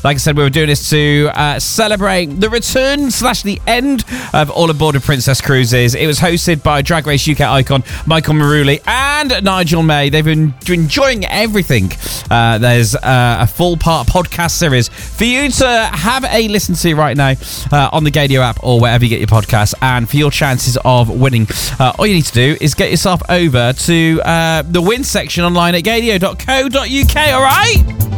Like I said, we were doing this to celebrate the return / the end of All Aboard with Princess Cruises. It was hosted by Drag Race UK icon Michael Maruli and Nigel May. They've been enjoying everything. There's a full part podcast series for you to have a listen to right now on the Gaydio app or wherever you get your podcasts. And for your chances of winning, all you need to do is get yourself over to the win section online at gaydio.co.uk, all right?